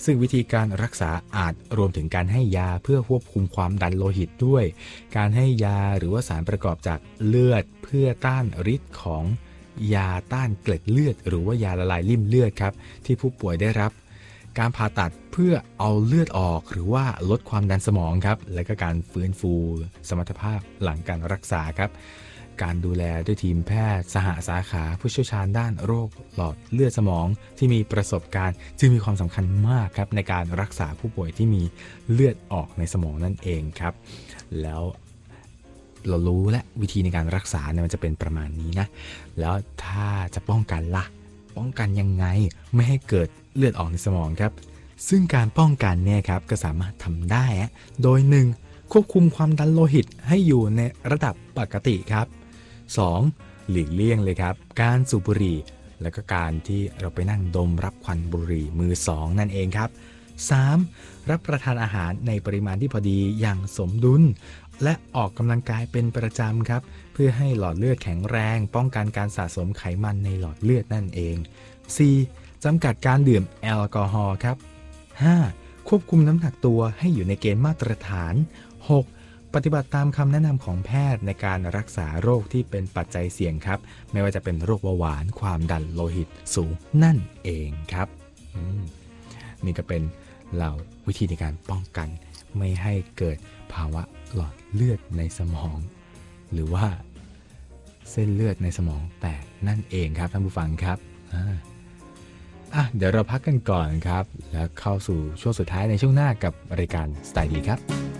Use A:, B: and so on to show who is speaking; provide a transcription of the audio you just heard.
A: ซึ่งวิธีการรักษาอาจรวมถึงการให้ยาเพื่อควบคุมความดันโลหิตด้วย การให้ยาหรือว่าสารประกอบจากเลือดเพื่อต้านฤทธิ์ของยาต้านเกล็ดเลือดหรือว่ายาละลายริ่มเลือดครับที่ผู้ป่วยได้รับการผ่าตัดเพื่อเอาเลือดออกหรือว่าลดความดันสมองครับและก็การฟื้นฟูสมรรถภาพหลังการรักษาครับการดูแลด้วยทีมแพทย์สหสาขาผู้เชี่ยวชาญด้านโรคหลอดเลือดสมองที่มีประสบการณ์จึงมีความสำคัญมากครับในการรักษาผู้ป่วยที่มีเลือดออกในสมองนั่นเองครับแล้วเรารู้และวิธีในการรักษาเนี่ยมันจะเป็นประมาณนี้นะแล้วถ้าจะป้องกันล่ะป้องกันยังไงไม่ให้เกิดเลือดออกในสมองครับซึ่งการป้องกันเนี่ยครับก็สามารถทำได้โดย 1. ควบคุมความดันโลหิตให้อยู่ในระดับปกติครับ 2. หลีกเลี่ยงเลยครับการสูบบุหรี่และก็การที่เราไปนั่งดมรับควันบุหรี่มือ2นั่นเองครับ 3. รับประทานอาหารในปริมาณที่พอดีอย่างสมดุลและออกกำลังกายเป็นประจำครับเพื่อให้หลอดเลือดแข็งแรงป้องกันการสะสมไขมันในหลอดเลือดนั่นเอง 4. จำกัดการดื่มแอลกอฮอล์ครับ 5. ควบคุมน้ำหนักตัวให้อยู่ในเกณฑ์มาตรฐาน 6. ปฏิบัติตามคำแนะนำของแพทย์ในการรักษาโรคที่เป็นปัจจัยเสี่ยงครับไม่ว่าจะเป็นโรคเบาหวานความดันโลหิตสูงนั่นเองครับนี่ก็เป็นเหล่าวิธีในการป้องกันไม่ให้เกิดภาวะหลอดเลือดในสมองหรือว่าเส้นเลือดในสมองแตกนั่นเองครับท่านผู้ฟังครับเดี๋ยวเราพักกันก่อนครับแล้วเข้าสู่ช่วงสุดท้ายในช่วงหน้ากับรายการสไตล์ดีครับ